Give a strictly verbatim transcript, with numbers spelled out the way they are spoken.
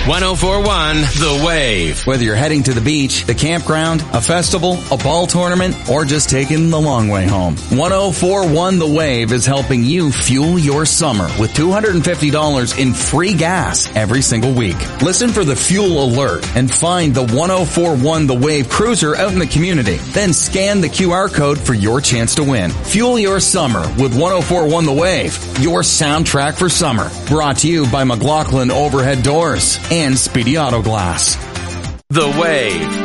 one oh four point one The Wave. Whether you're heading to the beach, the campground, a festival, a ball tournament, or just taking the long way home, one oh four point one The Wave is helping you fuel your summer with two hundred fifty dollars in free gas every single week. Listen for the fuel alert and find the one oh four point one The Wave cruiser out in the community. Then scan the Q R code for your chance to win. Fuel your summer with one oh four point one The Wave, your soundtrack for summer. Brought to you by McLaughlin Overhead Doors and Speedy Auto Glass. The Wave.